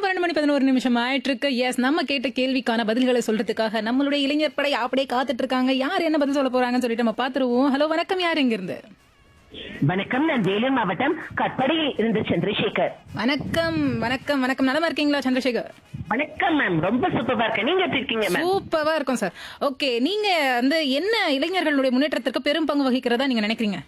12:11 ஆயிட்டு இருக்கு. எஸ், நம்ம கேட்ட கேள்விக்கான பதில்களை சொல்றதுக்காக நம்மளுடைய இளைஞர் படை அப்படியே காத்துட்டு இருக்காங்க. யார் என்ன பதில் சொல்ல போறாங்கன்னு சொல்லிட்டு நம்ம பாத்துருவோம். ஹலோ, வணக்கம். யார் எங்க இருந்து? வணக்கம், நான் வேலூர் மாவட்டம் கட்படியில் இருந்து சந்திரசேகர். வணக்கம் வணக்கம் வணக்கம். நலமா இருக்கீங்களா சந்திரசேகர்? வணக்கம் மேம், ரொம்ப சூப்பரா இருக்கேன். நீங்க எப்படி இருக்கீங்க மேம்? சூப்பரா இருக்கும் சார். ஓகே, நீங்க வந்து என்ன இளைஞர்களுடைய முன்னேற்றத்திற்கு பெரும் பங்கு வகிக்கிறதா நீங்க நினைக்கிறீங்க?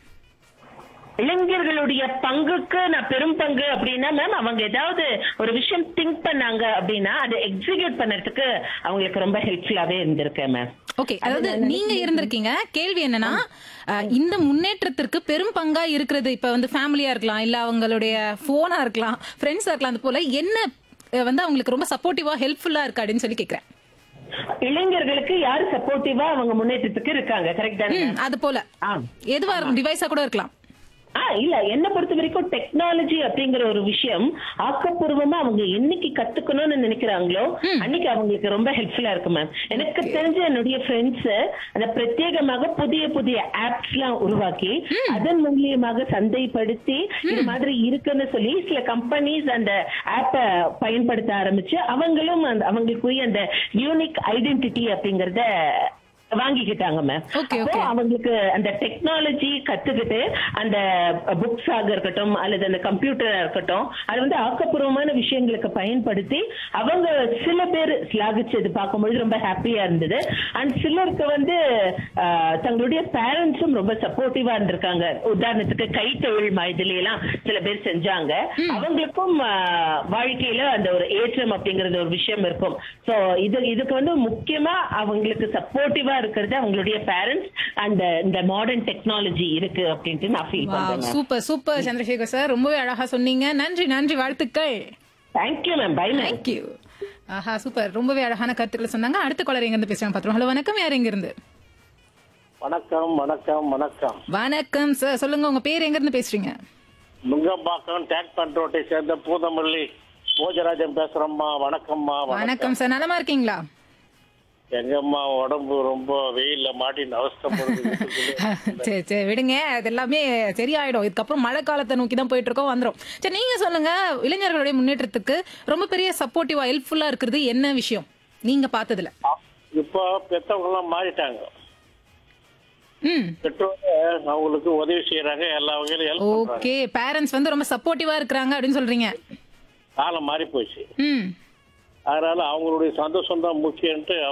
இளைஞர்களுடைய பங்குக்கு நான் பெரும் பங்கு அப்படின்னா மேம், அவங்க ஏதாவது ஒரு விஷயம் திங்க் பண்ணாங்க அப்படின்னா அதை எக்ஸிக்யூட் பண்றதுக்கு அவங்களுக்கு ரொம்ப ஹெல்ப்ஃபுல்லாவே இருந்திருக்கேன் மேம். ஓகே, அதாவது நீங்க இருந்திருக்கீங்க. கேள்வி என்னன்னா, இந்த முன்னேற்றத்திற்கு பெரும் பங்கா இருக்கிறது இப்ப வந்து ஃபேமிலியா இருக்கலாம், இல்ல அவங்களுடைய போனா இருக்கலாம், ஃப்ரெண்ட்ஸா இருக்கலாம், அது போல என்ன வந்து அவங்களுக்கு ரொம்ப சப்போர்ட்டிவா ஹெல்ப்ஃபுல்லா இருக்கு அப்படின்னு சொல்லி கேக்குறேன். இளைஞர்களுக்கு யாரு சப்போர்ட்டிவா அவங்க முன்னேற்றத்துக்கு இருக்காங்க, கரெக்ட் தானே? அது போல எதுவா டிவைஸா கூட இருக்கலாம். இல்ல, என்ன பொறுத்த வரைக்கும் டெக்னாலஜி அப்படிங்கிற ஒரு விஷயம் ஆக்கப்பூர்வமா அவங்க என்னைக்கு கத்துக்கணும்னு நினைக்கிறாங்களோ அன்னைக்கு அவங்களுக்கு ரொம்ப ஹெல்ப்ஃபுல்லா இருக்கு மேம். எனக்கு தெரிஞ்ச என்னுடைய ஃப்ரெண்ட்ஸ் அந்த பிரத்யேகமாக புதிய புதிய ஆப்ஸ் எல்லாம் உருவாக்கி அதன் மூலியமாக சந்தைப்படுத்தி இது மாதிரி இருக்குன்னு சொல்லி சில கம்பெனிஸ் அந்த ஆப்பை பயன்படுத்த ஆரம்பிச்சு அவங்களும் அவங்களுக்குரிய அந்த யூனிக் ஐடென்டிட்டி அப்படிங்கறத வாங்கிக்கிட்டாங்க மேம். அவங்களுக்கு அந்த டெக்னாலஜி கத்துக்கிட்டு அந்த புக்ஸ் ஆக இருக்கட்டும் அல்லது அந்த கம்ப்யூட்டரா இருக்கட்டும் அது வந்து ஆக்கப்பூர்வமான விஷயங்களுக்கு பயன்படுத்தி அவங்க சில பேர் ஸ்லாகிச்சது பார்க்கும்பொழுது ரொம்ப ஹாப்பியா இருந்தது. அண்ட் சிலருக்கு வந்து தங்களுடைய பேரண்ட்ஸும் ரொம்ப சப்போர்ட்டிவா இருந்திருக்காங்க. உதாரணத்துக்கு கைத்தொழில் மாதிரி எல்லாம் சில பேர் செஞ்சாங்க. அவங்களுக்கும் வாழ்க்கையில அந்த ஒரு ஏற்றம் அப்படிங்கறது ஒரு விஷயம் இருக்கும். சோ இதுக்கு வந்து முக்கியமா அவங்களுக்கு சப்போர்ட்டிவா இருக்கிறது அவங்களுடைய பேரண்ட்ஸ் அண்ட் இந்த மாடர்ன் டெக்னாலஜி இருக்கு அப்படின்ட்டு நான் ஃபீல் பண்றேன். சூப்பர் சூப்பர் சந்திரசேகர் சார், ரொம்பவே அழகா சொன்னீங்க. நன்றி நன்றி, வாழ்த்துக்கள். Thank you ma'am, by ma'am. Thank you. Aha, super, ரொம்பவே அழகான கருத்துக்களை சொன்னாங்க. அடுத்த காலர் எங்க இருந்து பேசுறாங்க பாத்துறோம். ஹலோ, வணக்கம். யார் எங்க இருந்து? வணக்கம் வணக்கம் வணக்கம் வணக்கம் சார், சொல்லுங்க உங்க பேர், எங்க இருந்து பேசுறீங்க? நுங்கம்பாக்கம் டேக் பண்ரோட்டை சேர்ந்த பூதமல்லி போஜராஜன் பேசுறோம்மா. வணக்கம்மா. வணக்கம் சார், நலமா இருக்கீங்களா? எங்கம்மா உடம்பு ரொம்ப வெயில்ல மாட்டின்னு அவஸ்தைப்படுது. சரி சரி, விடுங்க, அது எல்லாமே சரியாயிடும். இதுக்கப்புறம் மழை காலத்தை நோக்கி தான் போயிட்டு இருக்கோம், வந்துடும். சரி, நீங்க சொல்லுங்க, இளைஞர்களுடைய முன்னேற்றத்துக்கு ரொம்ப பெரிய சப்போர்ட்டிவா ஹெல்ப்ஃபுல்லா இருக்கிறது என்ன விஷயம் நீங்க பார்த்ததுல? இப்போ பெத்தவங்க எல்லாம் மாறிட்டாங்க. பெற்றோர் அவங்களுக்கு உதவி செய்யறாங்க, எல்லா வகையிலும் ஹெல்ப் பண்றாங்க. ஓகே, பேரண்ட்ஸ் வந்து ரொம்ப சப்போர்ட்டிவா இருக்காங்க அப்படின்னு சொல்றீங்க. காலம் மாறி போச்சு. அதனால அவங்களுடைய சந்தோஷம் தான் முக்கியம்ட்டு